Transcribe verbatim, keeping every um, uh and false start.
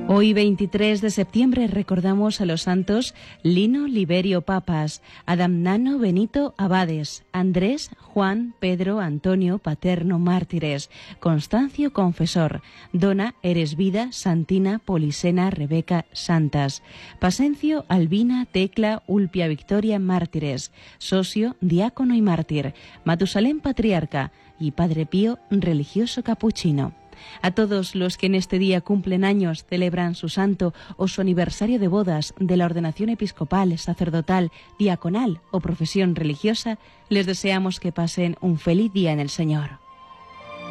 Hoy, veintitrés de septiembre, recordamos a los santos Lino Liberio Papas, Adamnano Benito Abades, Andrés, Juan, Pedro, Antonio, Paterno Mártires, Constancio Confesor, Dona Eresvida, Santina, Polisena, Rebeca Santas, Pasencio, Albina, Tecla, Ulpia Victoria Mártires, Sosio, Diácono y Mártir, Matusalén Patriarca y Padre Pío, religioso capuchino. A todos los que en este día cumplen años, celebran su santo o su aniversario de bodas, de la ordenación episcopal, sacerdotal, diaconal o profesión religiosa, les deseamos que pasen un feliz día en el Señor.